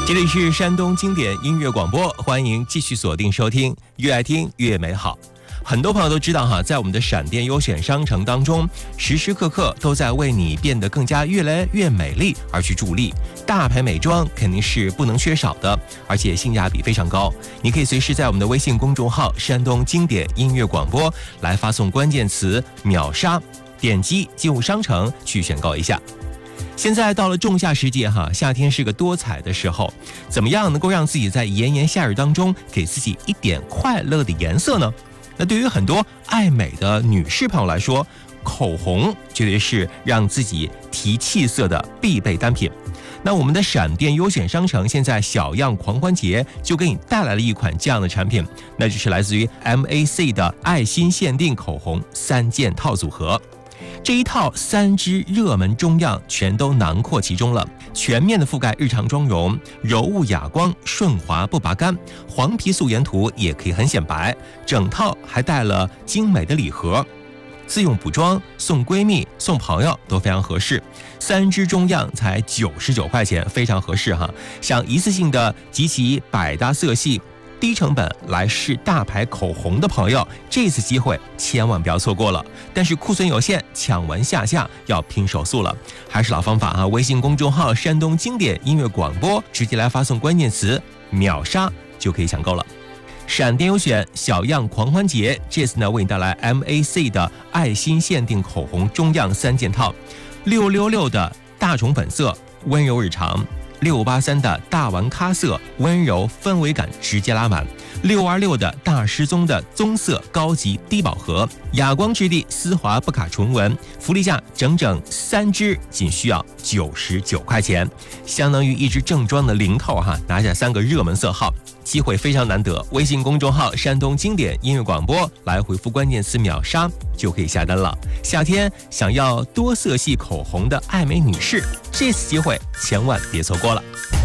这里是山东经典音乐广播，欢迎继续锁定收听，越爱听越美好。很多朋友都知道哈，在我们的闪电优选商城当中，时时刻刻都在为你变得更加越来越美丽而去助力。大牌美妆肯定是不能缺少的，而且性价比非常高。你可以随时在我们的微信公众号山东经典音乐广播来发送关键词秒杀，点击进入商城去选购一下。现在到了仲夏时节哈，夏天是个多彩的时候，怎么样能够让自己在炎炎夏日当中给自己一点快乐的颜色呢？那对于很多爱美的女士朋友来说，口红绝对是让自己提气色的必备单品。那我们的闪电优选商城现在小样狂欢节就给你带来了一款这样的产品，那就是来自于 MAC 的爱心限定口红3件套组合。这一套3支热门中样全都囊括其中了，全面的覆盖日常妆容，柔雾哑光，顺滑不拔干，黄皮素颜涂也可以很显白。整套还带了精美的礼盒，自用补妆，送闺蜜送朋友都非常合适。3支中样才99块钱，非常合适哈。想一次性的集齐百搭色系，低成本来试大牌口红的朋友，这次机会千万不要错过了。但是库存有限，抢完下架，要拼手速了。还是老方法啊，微信公众号山东经典音乐广播，直接来发送关键词秒杀就可以抢购了。闪电优选小样狂欢节，这次呢为你带来 MAC 的爱心限定口红中样3件套，666的大虫粉色温柔日常，683的大玩咖色温柔氛围感直接拉满，626的大失踪的棕色高级低饱和哑光质地丝滑不卡唇纹，福利价整整3支仅需要99块钱，相当于一支正装的零头哈，拿下3个热门色号，机会非常难得。微信公众号山东经典音乐广播来回复关键词秒杀就可以下单了。夏天想要多色系口红的爱美女士，这次机会千万别错过了。